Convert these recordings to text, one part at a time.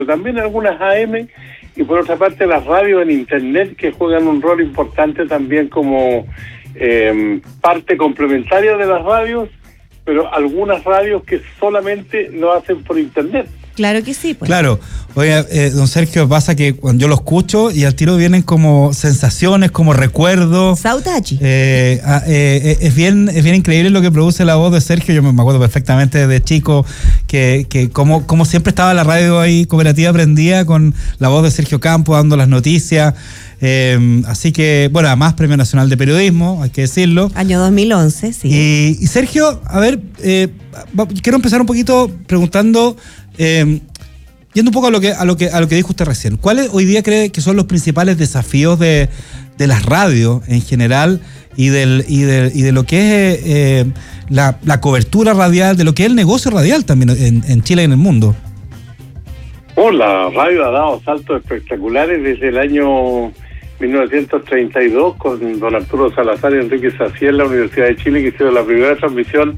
también algunas AM, y por otra parte las radios en internet, que juegan un rol importante también como parte complementaria de las radios, pero algunas radios que solamente lo hacen por internet. Claro que sí, pues. Claro. Oiga, don Sergio, pasa que cuando yo lo escucho y al tiro vienen como sensaciones, como recuerdos. Saudade. Es bien increíble lo que produce la voz de Sergio. Yo me acuerdo perfectamente de chico que como siempre estaba la radio ahí cooperativa prendida con la voz de Sergio Campos dando las noticias. Así que, bueno, además Premio Nacional de Periodismo, hay que decirlo. Año 2011, sí. Y Sergio, a ver, quiero empezar un poquito preguntando, yendo un poco a lo que dijo usted recién. ¿Cuáles hoy día cree que son los principales desafíos de las radios en general y de lo que es la cobertura radial, de lo que es el negocio radial también en Chile y en el mundo? La radio ha dado saltos espectaculares desde el año 1932 con don Arturo Salazar y Enrique Sacié en la Universidad de Chile, que hicieron la primera transmisión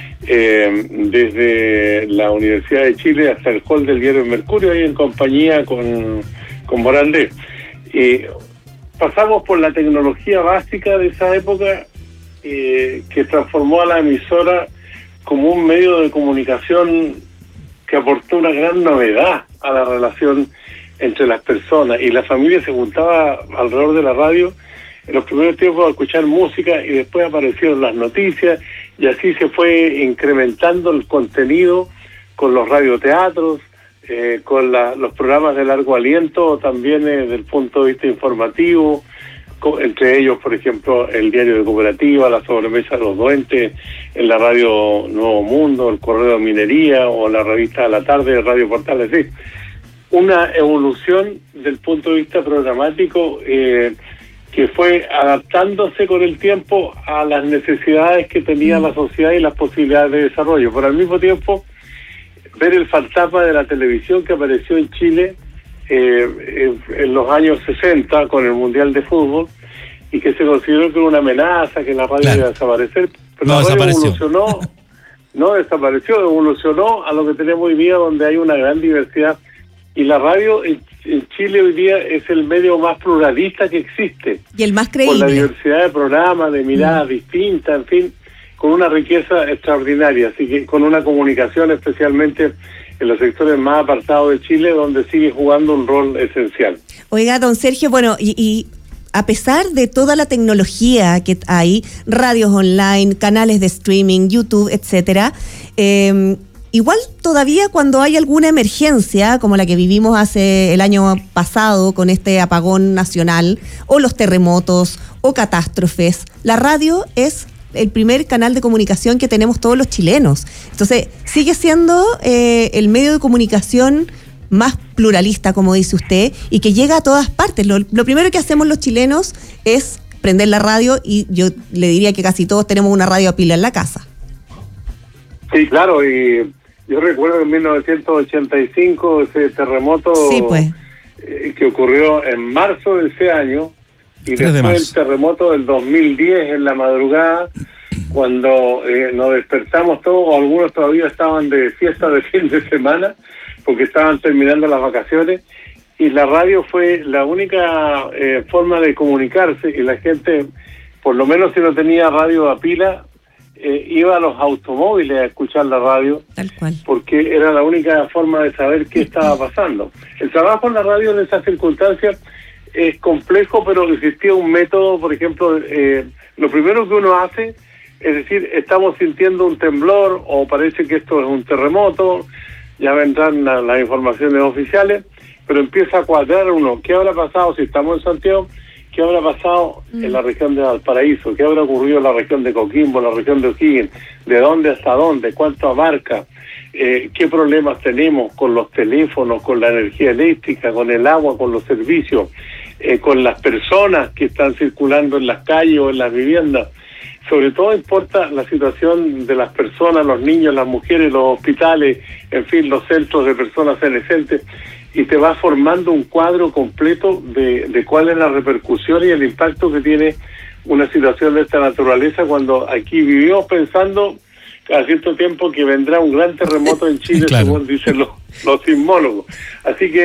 desde la Universidad de Chile hasta el hall del diario Mercurio, ahí en compañía con Morandé. Pasamos por la tecnología básica de esa época que transformó a la emisora como un medio de comunicación que aportó una gran novedad a la relación entre las personas, y la familia se juntaba alrededor de la radio en los primeros tiempos a escuchar música, y después aparecieron las noticias, y así se fue incrementando el contenido con los radioteatros, con los programas de largo aliento, también desde el punto de vista informativo, entre ellos, por ejemplo, el diario de Cooperativa, la sobremesa de los Duendes, en la radio Nuevo Mundo, el Correo de Minería o la revista de la tarde, Radio Portales. Sí, una evolución del punto de vista programático que fue adaptándose con el tiempo a las necesidades que tenía la sociedad y las posibilidades de desarrollo. Pero al mismo tiempo, ver el fantasma de la televisión que apareció en Chile en los años 60 con el Mundial de Fútbol, y que se consideró que era una amenaza, que la radio iba a desaparecer, pero la radio evolucionó, no desapareció, evolucionó a lo que tenemos hoy día, donde hay una gran diversidad, y la radio en Chile hoy día es el medio más pluralista que existe. Y el más creíble. Con la diversidad de programas, de miradas distintas, en fin, con una riqueza extraordinaria, así que con una comunicación especialmente en los sectores más apartados de Chile, donde sigue jugando un rol esencial. Oiga, don Sergio, bueno, y a pesar de toda la tecnología que hay, radios online, canales de streaming, YouTube, etcétera, igual todavía cuando hay alguna emergencia, como la que vivimos hace el año pasado con este apagón nacional, o los terremotos, o catástrofes, la radio es el primer canal de comunicación que tenemos todos los chilenos. Entonces, sigue siendo el medio de comunicación más pluralista, como dice usted, y que llega a todas partes. Lo primero que hacemos los chilenos es prender la radio, y yo le diría que casi todos tenemos una radio a pila en la casa. Sí, claro, y yo recuerdo en 1985 ese terremoto que ocurrió en marzo de ese año, y después el terremoto del 2010 en la madrugada, cuando nos despertamos todos, o algunos todavía estaban de fiesta de fin de semana, porque estaban terminando las vacaciones, y la radio fue la única forma de comunicarse, y la gente, por lo menos si no tenía radio a pila, iba a los automóviles a escuchar la radio. Tal cual. Porque era la única forma de saber qué estaba pasando. El trabajo en la radio en esas circunstancias es complejo, pero existía un método. Por ejemplo, lo primero que uno hace es decir, estamos sintiendo un temblor o parece que esto es un terremoto, ya vendrán las informaciones oficiales, pero empieza a cuadrar uno, ¿qué habrá pasado si estamos en Santiago? ¿Qué habrá pasado en la región de Valparaíso? ¿Qué habrá ocurrido en la región de Coquimbo, la región de O'Higgins? ¿De dónde hasta dónde? ¿Cuánto abarca? ¿Qué problemas tenemos con los teléfonos, con la energía eléctrica, con el agua, con los servicios, con las personas que están circulando en las calles o en las viviendas? Sobre todo importa la situación de las personas, los niños, las mujeres, los hospitales, en fin, los centros de personas adolescentes, y te va formando un cuadro completo de cuál es la repercusión y el impacto que tiene una situación de esta naturaleza, cuando aquí vivimos pensando a cierto tiempo que vendrá un gran terremoto en Chile, claro, según dicen los sismólogos. Así que